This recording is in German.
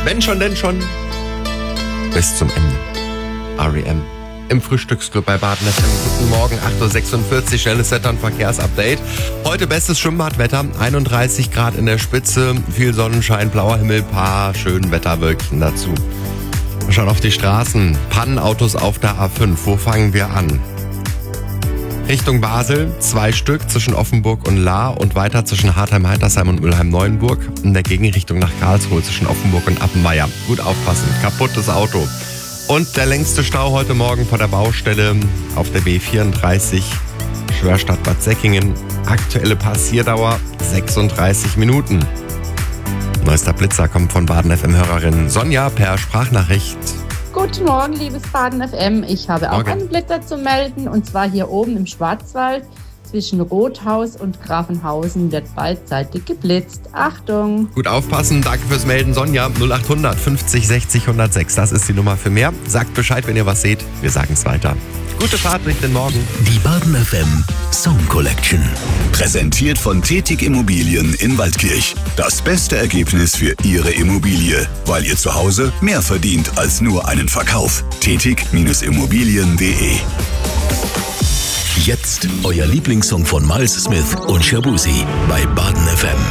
Wenn schon, denn schon. Bis zum Ende. R.E.M. im Frühstücksclub bei Baden FM. Guten Morgen, 8.46 Uhr, schnelles Wetter- und Verkehrsupdate. Heute bestes Schwimmbadwetter, 31 Grad in der Spitze, viel Sonnenschein, blauer Himmel, paar schönen Wetterwölkchen dazu. Wir schauen auf die Straßen, Pannenautos auf der A5, wo fangen wir an? Richtung Basel, 2 Stück zwischen Offenburg und Lahr und weiter zwischen Hartheim-Heitersheim und Mülheim-Neuenburg. In der Gegenrichtung nach Karlsruhe zwischen Offenburg und Appenweier. Gut aufpassen, kaputtes Auto. Und der längste Stau heute Morgen vor der Baustelle auf der B34 Schwörstadt-Bad Säckingen. Aktuelle Passierdauer 36 Minuten. Neuester Blitzer kommt von Baden FM-Hörerin Sonja per Sprachnachricht. Guten Morgen, liebes Baden FM. Ich habe auch einen Blitzer zu melden, und zwar hier oben im Schwarzwald. Zwischen Rothaus und Grafenhausen wird beidseitig geblitzt. Achtung! Gut aufpassen, danke fürs Melden, Sonja. 0800 50 60 106, das ist die Nummer für mehr. Sagt Bescheid, wenn ihr was seht, wir sagen es weiter. Gute Fahrt durch den Morgen. Die Baden FM Song Collection. Präsentiert von Tetig Immobilien in Waldkirch. Das beste Ergebnis für Ihre Immobilie, weil ihr zu Hause mehr verdient als nur einen Verkauf. Tetig-Immobilien.de. Jetzt euer Lieblingssong von Miles Smith und Shabuzi bei Baden FM.